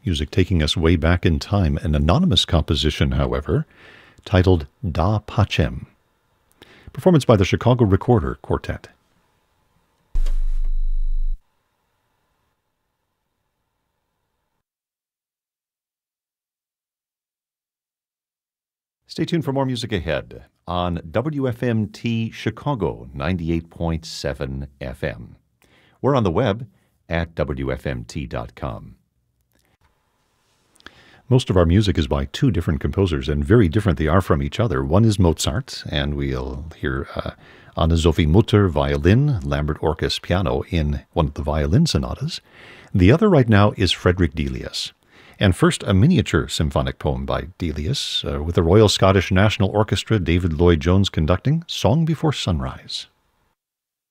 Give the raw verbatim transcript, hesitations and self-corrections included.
music taking us way back in time, an anonymous composition, however, titled Da Pacem. Performance by the Chicago Recorder Quartet. Stay tuned for more music ahead on W F M T Chicago ninety-eight point seven F M. We're on the web at W F M T dot com. Most of our music is by two different composers, and very different they are from each other. One is Mozart, and we'll hear uh, Anne-Sophie Mutter, violin, Lambert Orkes, piano, in one of the violin sonatas. The other right now is Frederick Delius. And first, a miniature symphonic poem by Delius, uh, with the Royal Scottish National Orchestra, David Lloyd-Jones conducting, Song Before Sunrise.